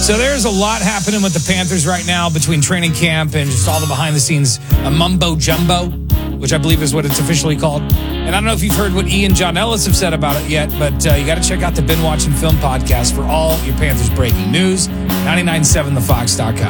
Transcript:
So there's a lot happening with the Panthers right now between training camp and just all the behind-the-scenes mumbo jumbo, which I believe is what it's officially called. And I don't know if you've heard what Ian and John Ellis have said about it yet, but you got to check out the Been Watching Film podcast for all your Panthers breaking news. 99.7thefox.com.